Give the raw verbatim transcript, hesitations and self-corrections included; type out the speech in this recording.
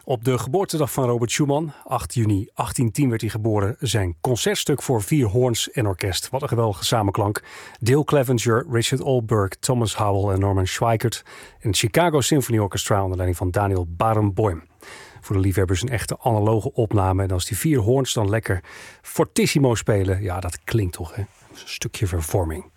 Op de geboortedag van Robert Schumann, acht juni achttientien werd hij geboren, zijn concertstuk voor vier hoorns en orkest. Wat een geweldige samenklank. Dale Clevenger, Richard Olberg, Thomas Howell en Norman Schweikert. En het Chicago Symphony Orchestra onder leiding van Daniel Barenboim. Voor de liefhebbers een echte analoge opname. En als die vier hoorns dan lekker fortissimo spelen, ja, dat klinkt toch, hè? Een stukje vervorming.